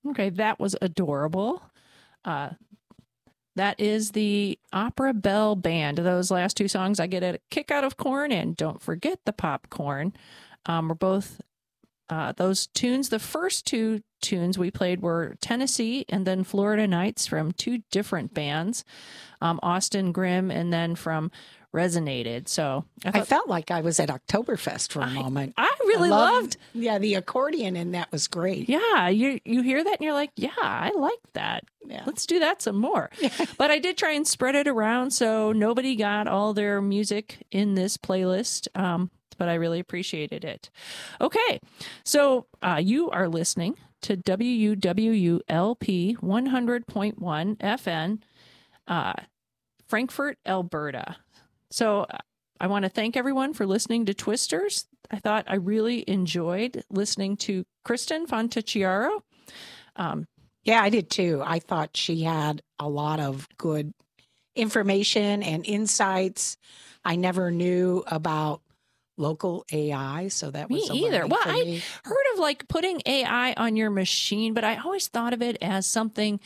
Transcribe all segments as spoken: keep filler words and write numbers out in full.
Okay, that was adorable. Uh, that is the Opera Bell Band. Those last two songs, I get a kick out of corn, and Don't Forget the Popcorn. Um, we're both uh, those tunes. The first two tunes we played were Tennessee and then Florida Nights from two different bands, um, Austin Grimm and then from Resonated. So I, thought, I felt like I was at Oktoberfest for a I, moment. I really I loved, loved, yeah, the accordion, and that was great. Yeah, you you hear that and you're like, yeah, I like that. Yeah. Let's do that some more. But I did try and spread it around so nobody got all their music in this playlist. Um, but I really appreciated it. Okay, so uh, you are listening to W U W U L P one hundred point one F M, uh, Frankfort, Alberta. So uh, I want to thank everyone for listening to Twisters. I thought I really enjoyed listening to Kristen Fontecchiaro. Um, yeah, I did too. I thought she had a lot of good information and insights. I never knew about local A I, so that was me a either. Well, for I me. heard of like putting A I on your machine, but I always thought of it as something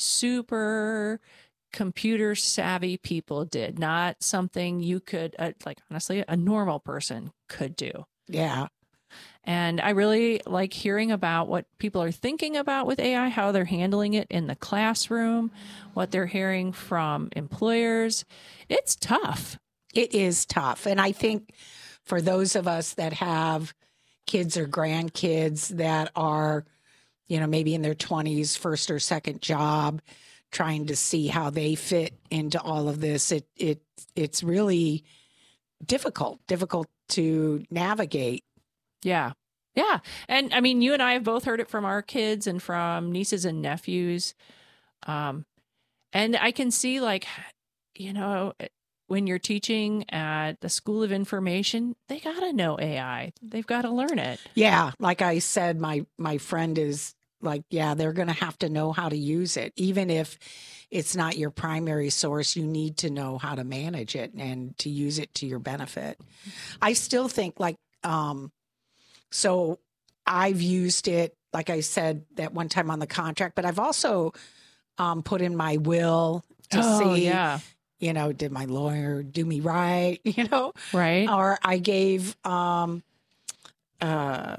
super computer savvy people did, not something you could, uh, like, honestly, a normal person could do. Yeah. And I really like hearing about what people are thinking about with A I, how they're handling it in the classroom, what they're hearing from employers. It's tough. It is tough. And I think for those of us that have kids or grandkids that are, you know, maybe in their twenties, first or second job, trying to see how they fit into all of this, it it it's really difficult, difficult to navigate. Yeah. Yeah. And I mean, you and I have both heard it from our kids and from nieces and nephews. Um, and I can see, like, you know, when you're teaching at the School of Information, they got to know A I. They've got to learn it. Yeah. Like I said, my my friend is like, yeah, they're going to have to know how to use it. Even if it's not your primary source, you need to know how to manage it and to use it to your benefit. I still think like, um, so I've used it, like I said, that one time on the contract, but I've also um, put in my will to oh, see, yeah. you know, did my lawyer do me right, you know? Right. Or I gave, um, uh,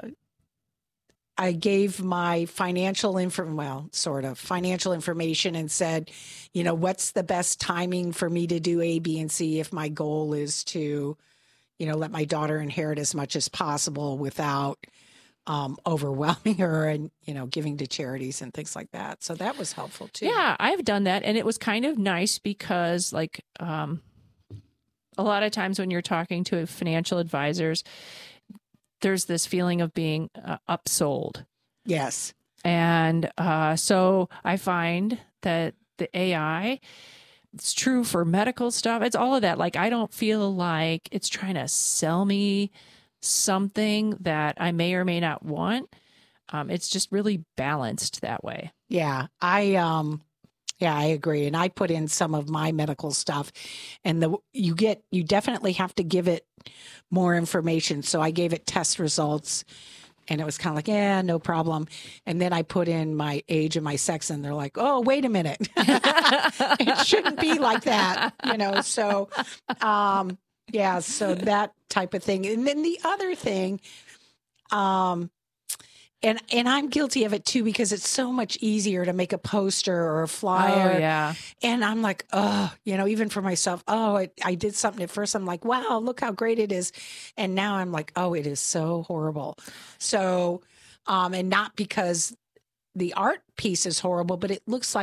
I gave my financial info, well, sort of financial information and said, you know, what's the best timing for me to do A, B, and C if my goal is to, you know, let my daughter inherit as much as possible without um, overwhelming her and, you know, giving to charities and things like that. So that was helpful too. Yeah, I've done that. And it was kind of nice because, like, um, a lot of times when you're talking to financial advisors, there's this feeling of being uh, upsold. Yes. And uh, so I find that the A I, it's true for medical stuff. It's all of that. Like, I don't feel like it's trying to sell me something that I may or may not want. Um, it's just really balanced that way. Yeah. I, um, yeah, I agree. And I put in some of my medical stuff, and the you get you definitely have to give it more information. So I gave it test results, and it was kind of like, yeah, no problem. And then I put in my age and my sex, and they're like, oh, wait a minute, it shouldn't be like that, you know. So, um, yeah, so that type of thing. And then the other thing, um. And and I'm guilty of it too, because it's so much easier to make a poster or a flyer. Oh, yeah. And I'm like, oh, you know, even for myself, oh, it, I did something at first. I'm like, wow, look how great it is. And now I'm like, oh, it is so horrible. So, um, and not because the art piece is horrible, but it looks like